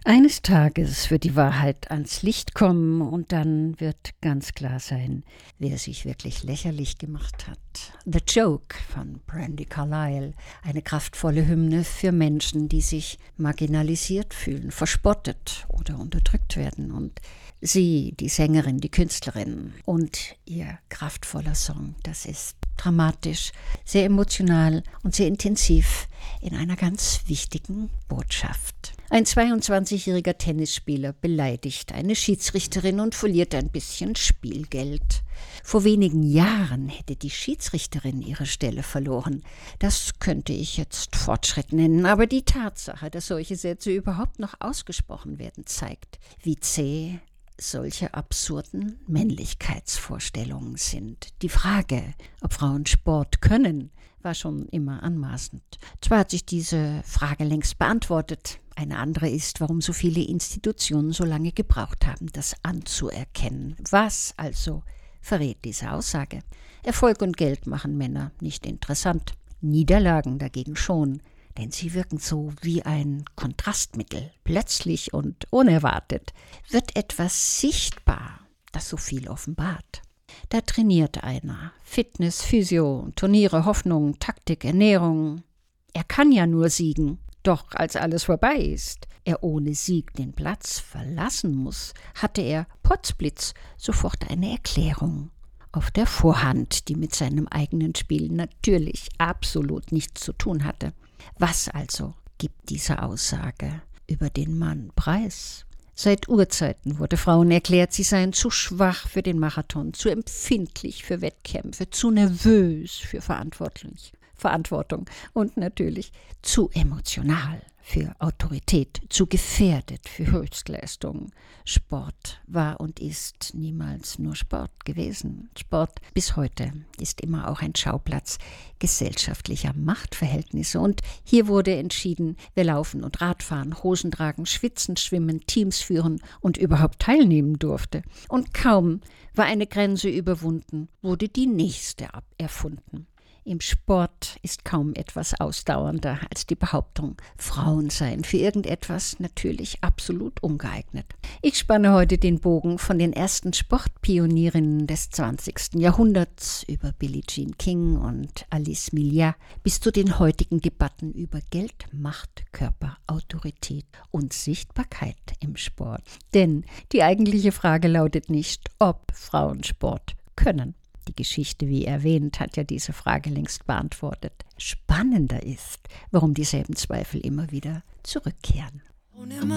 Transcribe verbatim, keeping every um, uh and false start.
Eines Tages wird die Wahrheit ans Licht kommen und dann wird ganz klar sein, wer sich wirklich lächerlich gemacht hat. The Joke von Brandi Carlile, eine kraftvolle Hymne für Menschen, die sich marginalisiert fühlen, verspottet oder unterdrückt werden. Und sie, die Sängerin, die Künstlerin und ihr kraftvoller Song, das ist dramatisch, sehr emotional und sehr intensiv in einer ganz wichtigen Botschaft. Ein zweiundzwanzigjähriger Tennisspieler beleidigt eine Schiedsrichterin und verliert ein bisschen Spielgeld. Vor wenigen Jahren hätte die Schiedsrichterin ihre Stelle verloren. Das könnte ich jetzt Fortschritt nennen, aber die Tatsache, dass solche Sätze überhaupt noch ausgesprochen werden, zeigt, wie zäh solche absurden Männlichkeitsvorstellungen sind. Die Frage, ob Frauen Sport können, war schon immer anmaßend. Zwar hat sich diese Frage längst beantwortet. Eine andere ist, warum so viele Institutionen so lange gebraucht haben, das anzuerkennen. Was also verrät diese Aussage? Erfolg und Geld machen Männer nicht interessant. Niederlagen dagegen schon, denn sie wirken so wie ein Kontrastmittel. Plötzlich und unerwartet wird etwas sichtbar, das so viel offenbart. Da trainiert einer. Fitness, Physio, Turniere, Hoffnung, Taktik, Ernährung. Er kann ja nur siegen. Doch als alles vorbei ist, er ohne Sieg den Platz verlassen muss, hatte er potzblitz sofort eine Erklärung auf der Vorhand, die mit seinem eigenen Spiel natürlich absolut nichts zu tun hatte. Was also gibt diese Aussage über den Mann preis? Seit Urzeiten wurde Frauen erklärt, sie seien zu schwach für den Marathon, zu empfindlich für Wettkämpfe, zu nervös für verantwortlich. Verantwortung und natürlich zu emotional für Autorität, zu gefährdet für Höchstleistungen. Sport war und ist niemals nur Sport gewesen. Sport bis heute ist immer auch ein Schauplatz gesellschaftlicher Machtverhältnisse. Und hier wurde entschieden, wer laufen und Radfahren, Hosen tragen, schwitzen, schwimmen, Teams führen und überhaupt teilnehmen durfte. Und kaum war eine Grenze überwunden, wurde die nächste erfunden. Im Sport ist kaum etwas ausdauernder als die Behauptung, Frauen seien für irgendetwas natürlich absolut ungeeignet. Ich spanne heute den Bogen von den ersten Sportpionierinnen des zwanzigsten Jahrhunderts über Billie Jean King und Alice Milliat bis zu den heutigen Debatten über Geld, Macht, Körper, Autorität und Sichtbarkeit im Sport. Denn die eigentliche Frage lautet nicht, ob Frauen Sport können. Die Geschichte, wie erwähnt, hat ja diese Frage längst beantwortet. Spannender ist, warum dieselben Zweifel immer wieder zurückkehren.